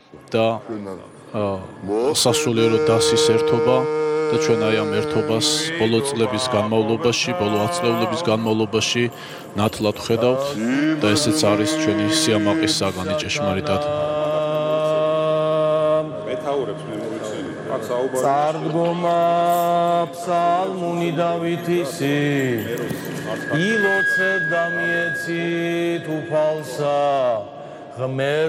და სასულიერო დასის ერთობა და ჩვენ აი ამ ერთობას ბოლო წლების განმავლობაში, ბოლო 10 წლების განმავლობაში ნათლად ვხედავთ და ესეც არის ჩვენი სიამაყის საგანი ჭეშმარიტად. მეთაურებს მე მოვიცინე. აქ საუბარი წარდგომა ფსალმუნი დავითისი ილოცებ და მიეცით უფალსა ღმერთ